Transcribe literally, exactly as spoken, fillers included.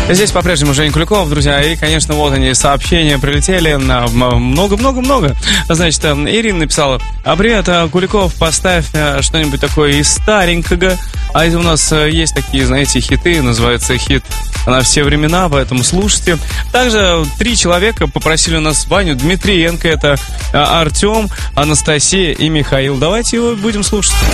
Здесь по-прежнему Женя Куликов, друзья, и, конечно, вот они, сообщения прилетели на много-много-много. Значит, Ирина написала: а привет, Куликов, поставь что-нибудь такое из старенького. А это у нас есть такие, знаете, хиты, называется хит на все времена, поэтому слушайте. Также три человека попросили у нас Ваню Дмитриенко, это Артем, Анастасия и Михаил. Давайте его будем слушать.